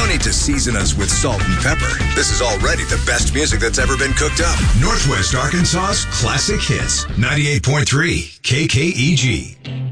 need to season us with salt and pepper. This is already the best music that's ever been cooked up. Northwest Arkansas's classic hits. 98.3 KKEG.